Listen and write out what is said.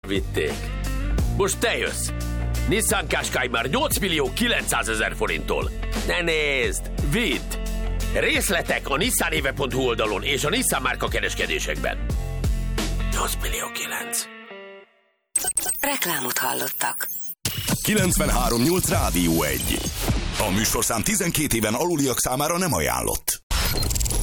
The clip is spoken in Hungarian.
vitték. Most te jössz. Nissan Qashqai már 8 millió 900 000 forinttól. Ne nézd, vidd! Részletek a nissanéve.hu oldalon és a Nissan márka kereskedésekben. 8 millió 9. Reklámot hallottak. 93.8 Rádió 1. A műsorszám 12 éven aluliak számára nem ajánlott.